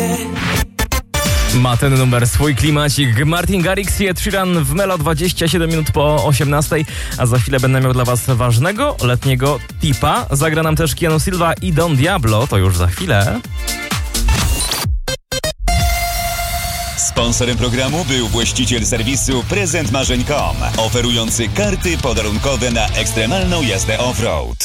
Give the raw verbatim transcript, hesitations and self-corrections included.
Ma ten numer swój klimacik. Martin Garrix i Ed Sheeran w Melo, dwadzieścia siedem minut po osiemnastej, a za chwilę będę miał dla was ważnego letniego tipa. Zagra nam też Keanu Silva i Don Diablo, to już za chwilę. Sponsorem programu był właściciel serwisu prezent marzeń kropka com, oferujący karty podarunkowe na ekstremalną jazdę off-road.